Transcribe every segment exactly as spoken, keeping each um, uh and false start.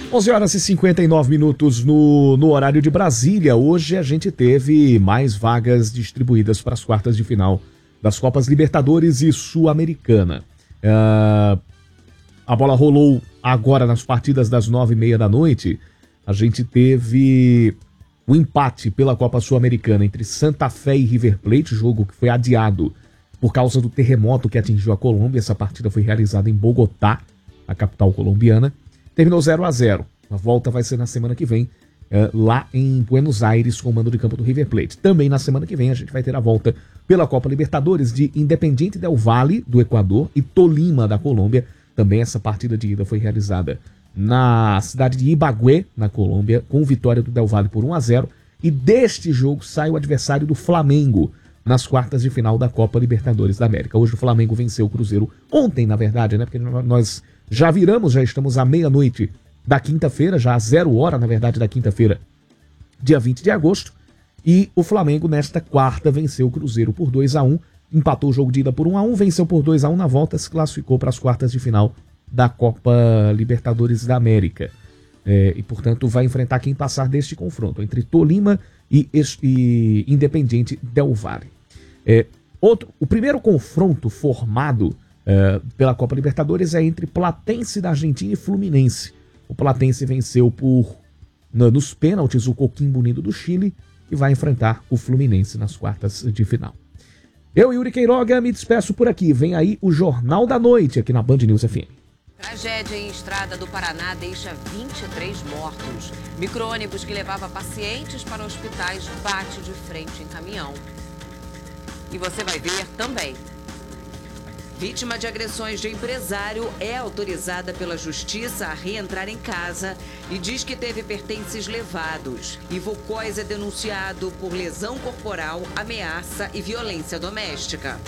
onze horas e cinquenta e nove minutos no, no horário de Brasília. Hoje a gente teve mais vagas distribuídas para as quartas de final das Copas Libertadores e Sul-Americana. Uh, a bola rolou agora nas partidas das nove e meia da noite. A gente teve o empate pela Copa Sul-Americana entre Santa Fé e River Plate, jogo que foi adiado por causa do terremoto que atingiu a Colômbia. Essa partida foi realizada em Bogotá, a capital colombiana. Terminou zero a zero. A volta vai ser na semana que vem, uh, lá em Buenos Aires, com o mando de campo do River Plate. Também na semana que vem a gente vai ter a volta pela Copa Libertadores de Independiente del Valle, do Equador, e Tolima, da Colômbia. Também essa partida de ida foi realizada na cidade de Ibagué, na Colômbia, com vitória do Del Valle por um a zero. E deste jogo sai o adversário do Flamengo nas quartas de final da Copa Libertadores da América. Hoje o Flamengo venceu o Cruzeiro, ontem na verdade, né? Porque nós já viramos, já estamos à meia-noite da quinta-feira, já às zero hora, na verdade, da quinta-feira, dia vinte de agosto. E o Flamengo, nesta quarta, venceu o Cruzeiro por dois a um, empatou o jogo de ida por um a um, venceu por dois a um na volta, se classificou para as quartas de final da Copa Libertadores da América. É, e, portanto, vai enfrentar quem passar deste confronto entre Tolima e, e Independiente del Valle. É, outro, o primeiro confronto formado é, pela Copa Libertadores é entre Platense da Argentina e Fluminense. O Platense venceu por nos pênaltis o Coquimbo Unido do Chile e vai enfrentar o Fluminense nas quartas de final. Eu, Yuri Queiroga, me despeço por aqui. Vem aí o Jornal da Noite aqui na Band News F M. Tragédia em estrada do Paraná deixa vinte e três mortos. Micro-ônibus que levava pacientes para hospitais bate de frente em caminhão. E você vai ver também. Vítima de agressões de empresário é autorizada pela justiça a reentrar em casa e diz que teve pertences levados. Ivo Cois é denunciado por lesão corporal, ameaça e violência doméstica.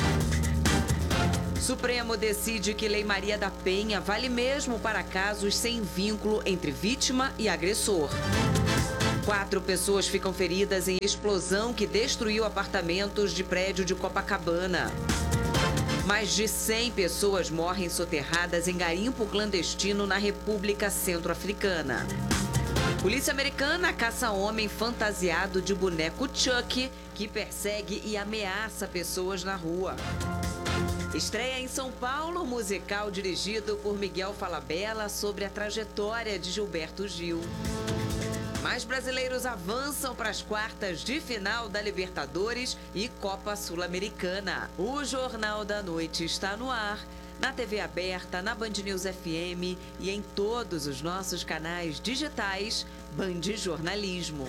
Supremo decide que Lei Maria da Penha vale mesmo para casos sem vínculo entre vítima e agressor. Quatro pessoas ficam feridas em explosão que destruiu apartamentos de prédio de Copacabana. Mais de cem pessoas morrem soterradas em garimpo clandestino na República Centro-Africana. Polícia americana caça homem fantasiado de boneco Chuck que persegue e ameaça pessoas na rua. Estreia em São Paulo, musical dirigido por Miguel Falabella sobre a trajetória de Gilberto Gil. Mais brasileiros avançam para as quartas de final da Libertadores e Copa Sul-Americana. O Jornal da Noite está no ar, na T V aberta, na Band News F M e em todos os nossos canais digitais Band Jornalismo.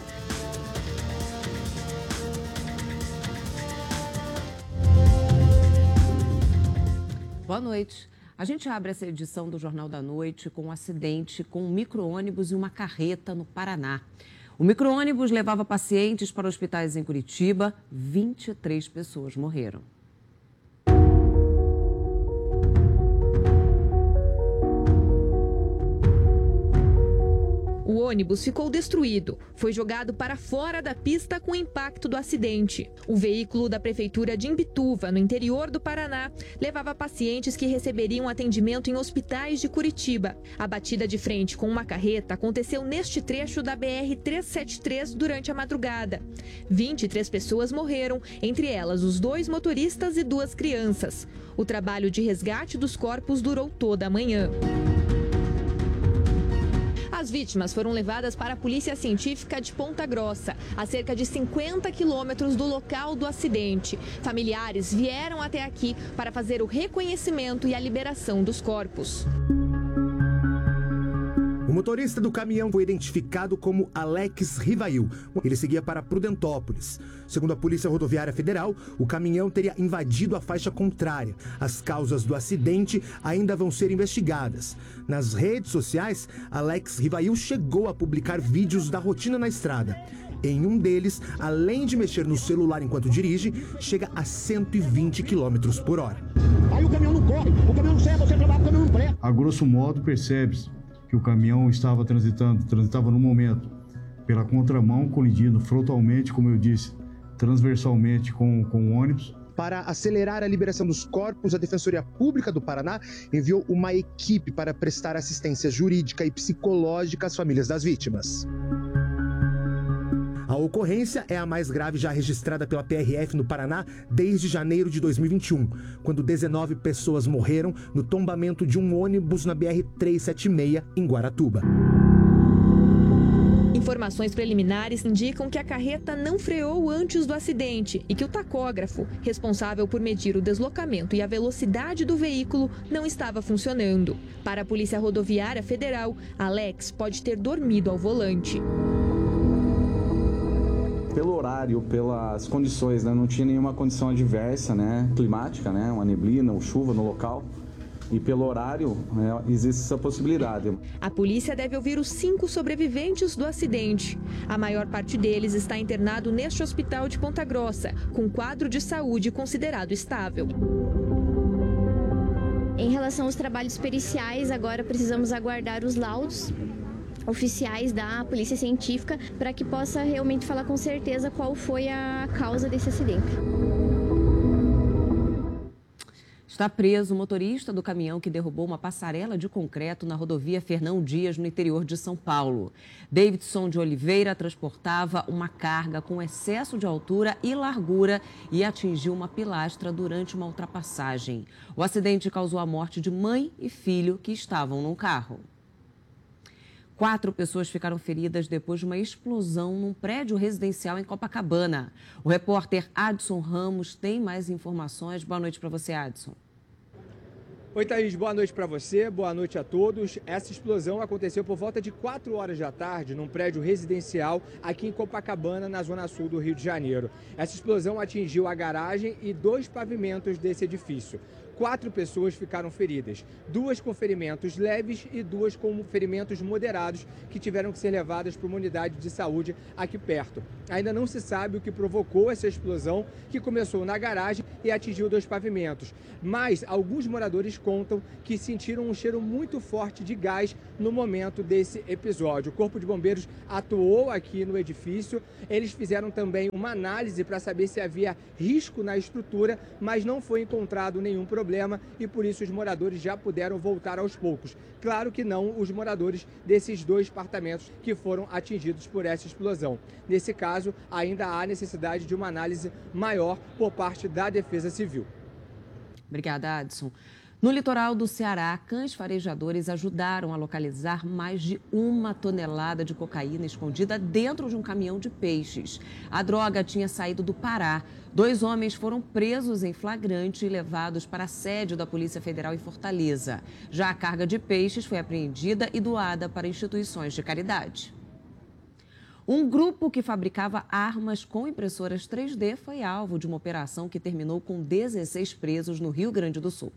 Boa noite. A gente abre essa edição do Jornal da Noite com um acidente com um micro-ônibus e uma carreta no Paraná. O micro-ônibus levava pacientes para hospitais em Curitiba. vinte e três pessoas morreram. O ônibus ficou destruído. Foi jogado para fora da pista com o impacto do acidente. O veículo da prefeitura de Imbituva, no interior do Paraná, levava pacientes que receberiam atendimento em hospitais de Curitiba. A batida de frente com uma carreta aconteceu neste trecho da B R trezentos e setenta e três durante a madrugada. vinte e três pessoas morreram, entre elas os dois motoristas e duas crianças. O trabalho de resgate dos corpos durou toda a manhã. As vítimas foram levadas para a Polícia Científica de Ponta Grossa, a cerca de cinquenta quilômetros do local do acidente. Familiares vieram até aqui para fazer o reconhecimento e a liberação dos corpos. O motorista do caminhão foi identificado como Alex Rivail. Ele seguia para Prudentópolis. Segundo a Polícia Rodoviária Federal, o caminhão teria invadido a faixa contrária. As causas do acidente ainda vão ser investigadas. Nas redes sociais, Alex Rivail chegou a publicar vídeos da rotina na estrada. Em um deles, além de mexer no celular enquanto dirige, chega a cento e vinte quilômetros por hora. Aí o caminhão não corre, o caminhão não sai, você trabalha, o caminhão não presta. A grosso modo, percebe-se que o caminhão estava transitando, transitava no momento pela contramão, colidindo frontalmente, como eu disse, transversalmente com, com o ônibus. Para acelerar a liberação dos corpos, a Defensoria Pública do Paraná enviou uma equipe para prestar assistência jurídica e psicológica às famílias das vítimas. A ocorrência é a mais grave já registrada pela P R F no Paraná desde janeiro de dois mil e vinte e um, quando dezenove pessoas morreram no tombamento de um ônibus na B R trezentos e setenta e seis, em Guaratuba. Informações preliminares indicam que a carreta não freou antes do acidente e que o tacógrafo, responsável por medir o deslocamento e a velocidade do veículo, não estava funcionando. Para a Polícia Rodoviária Federal, Alex pode ter dormido ao volante. Pelo horário, pelas condições, né? Não tinha nenhuma condição adversa, né? Climática, né? Uma neblina ou chuva no local. E pelo horário, né? Existe essa possibilidade. A polícia deve ouvir os cinco sobreviventes do acidente. A maior parte deles está internado neste hospital de Ponta Grossa, com quadro de saúde considerado estável. Em relação aos trabalhos periciais, agora precisamos aguardar os laudos oficiais da Polícia Científica para que possa realmente falar com certeza qual foi a causa desse acidente. Está preso o motorista do caminhão que derrubou uma passarela de concreto na rodovia Fernão Dias, no interior de São Paulo. Davidson de Oliveira transportava uma carga com excesso de altura e largura e atingiu uma pilastra durante uma ultrapassagem. O acidente causou a morte de mãe e filho que estavam num carro. Quatro pessoas ficaram feridas depois de uma explosão num prédio residencial em Copacabana. O repórter Adson Ramos tem mais informações. Boa noite para você, Adson. Oi, Thaís. Boa noite para você, boa noite a todos. Essa explosão aconteceu por volta de quatro horas da tarde num prédio residencial aqui em Copacabana, na zona sul do Rio de Janeiro. Essa explosão atingiu a garagem e dois pavimentos desse edifício. Quatro pessoas ficaram feridas, duas com ferimentos leves e duas com ferimentos moderados que tiveram que ser levadas para uma unidade de saúde aqui perto. Ainda não se sabe o que provocou essa explosão, que começou na garagem e atingiu dois pavimentos. Mas alguns moradores contam que sentiram um cheiro muito forte de gás no momento desse episódio. O Corpo de Bombeiros atuou aqui no edifício. Eles fizeram também uma análise para saber se havia risco na estrutura, mas não foi encontrado nenhum problema. E por isso os moradores já puderam voltar aos poucos. Claro que não os moradores desses dois apartamentos que foram atingidos por essa explosão. Nesse caso, ainda há necessidade de uma análise maior por parte da Defesa Civil. Obrigada, Adson. No litoral do Ceará, cães farejadores ajudaram a localizar mais de uma tonelada de cocaína escondida dentro de um caminhão de peixes. A droga tinha saído do Pará. Dois homens foram presos em flagrante e levados para a sede da Polícia Federal em Fortaleza. Já a carga de peixes foi apreendida e doada para instituições de caridade. Um grupo que fabricava armas com impressoras três D foi alvo de uma operação que terminou com dezesseis presos no Rio Grande do Sul.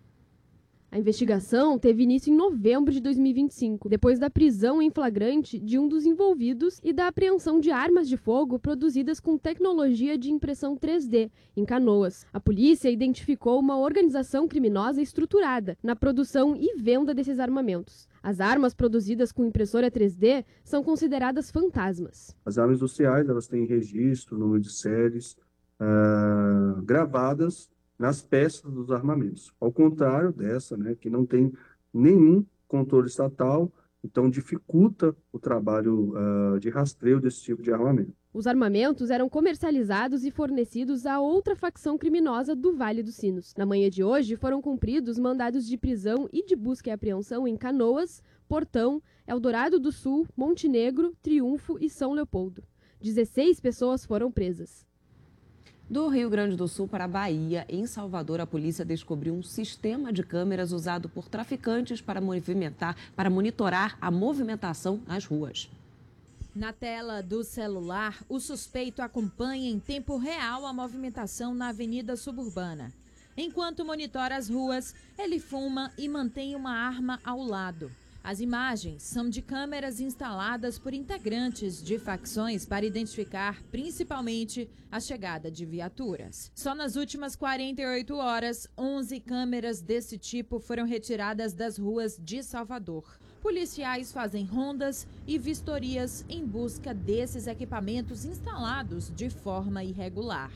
A investigação teve início em novembro de dois mil e vinte e cinco, depois da prisão em flagrante de um dos envolvidos e da apreensão de armas de fogo produzidas com tecnologia de impressão três D, em Canoas. A polícia identificou uma organização criminosa estruturada na produção e venda desses armamentos. As armas produzidas com impressora três D são consideradas fantasmas. As armas industriais, elas têm registro, número de séries, uh, gravadas nas peças dos armamentos. Ao contrário dessa, né, que não tem nenhum controle estatal, então dificulta o trabalho uh, de rastreio desse tipo de armamento. Os armamentos eram comercializados e fornecidos a outra facção criminosa do Vale dos Sinos. Na manhã de hoje, foram cumpridos mandados de prisão e de busca e apreensão em Canoas, Portão, Eldorado do Sul, Montenegro, Triunfo e São Leopoldo. dezesseis pessoas foram presas. Do Rio Grande do Sul para a Bahia, em Salvador, a polícia descobriu um sistema de câmeras usado por traficantes para movimentar, para monitorar a movimentação nas ruas. Na tela do celular, o suspeito acompanha em tempo real a movimentação na avenida suburbana. Enquanto monitora as ruas, ele fuma e mantém uma arma ao lado. As imagens são de câmeras instaladas por integrantes de facções para identificar principalmente a chegada de viaturas. Só nas últimas quarenta e oito horas, onze câmeras desse tipo foram retiradas das ruas de Salvador. Policiais fazem rondas e vistorias em busca desses equipamentos instalados de forma irregular.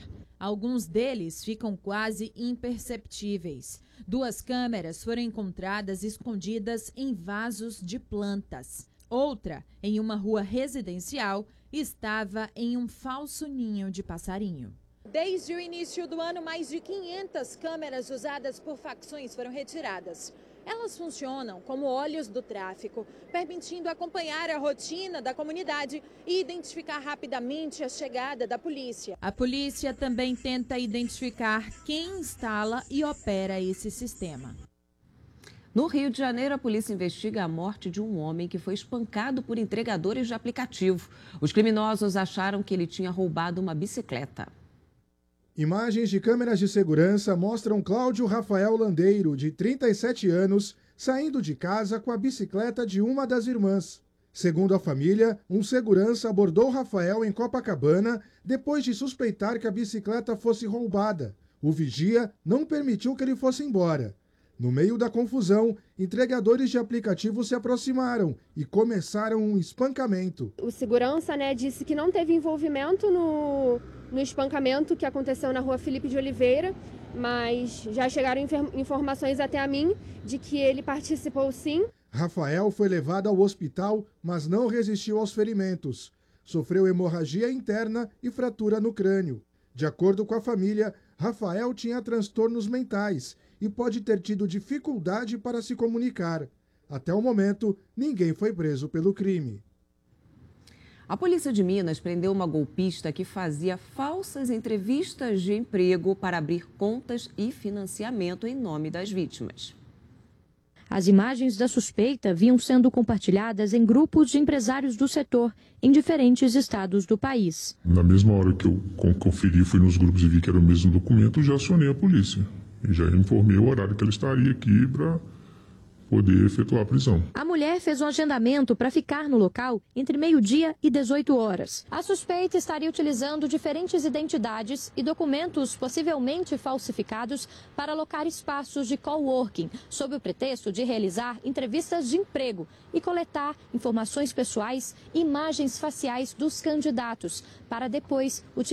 Alguns deles ficam quase imperceptíveis. Duas câmeras foram encontradas escondidas em vasos de plantas. Outra, em uma rua residencial, estava em um falso ninho de passarinho. Desde o início do ano, mais de quinhentas câmeras usadas por facções foram retiradas. Elas funcionam como olhos do tráfico, permitindo acompanhar a rotina da comunidade e identificar rapidamente a chegada da polícia. A polícia também tenta identificar quem instala e opera esse sistema. No Rio de Janeiro, a polícia investiga a morte de um homem que foi espancado por entregadores de aplicativo. Os criminosos acharam que ele tinha roubado uma bicicleta. Imagens de câmeras de segurança mostram Cláudio Rafael Landeiro, de trinta e sete anos, saindo de casa com a bicicleta de uma das irmãs. Segundo a família, um segurança abordou Rafael em Copacabana depois de suspeitar que a bicicleta fosse roubada. O vigia não permitiu que ele fosse embora. No meio da confusão, entregadores de aplicativo se aproximaram e começaram um espancamento. O segurança, né, disse que não teve envolvimento no, no espancamento que aconteceu na rua Felipe de Oliveira, mas já chegaram informações até a mim de que ele participou sim. Rafael foi levado ao hospital, mas não resistiu aos ferimentos. Sofreu hemorragia interna e fratura no crânio. De acordo com a família, Rafael tinha transtornos mentais e pode ter tido dificuldade para se comunicar. Até o momento, ninguém foi preso pelo crime. A polícia de Minas prendeu uma golpista que fazia falsas entrevistas de emprego para abrir contas e financiamento em nome das vítimas. As imagens da suspeita vinham sendo compartilhadas em grupos de empresários do setor em diferentes estados do país. Na mesma hora que eu conferi, fui nos grupos e vi que era o mesmo documento, já acionei a polícia. E já informei o horário que ela estaria aqui para poder efetuar a prisão. A mulher fez um agendamento para ficar no local entre meio-dia e dezoito horas. A suspeita estaria utilizando diferentes identidades e documentos possivelmente falsificados para alocar espaços de coworking, sob o pretexto de realizar entrevistas de emprego e coletar informações pessoais e imagens faciais dos candidatos, para depois utilizar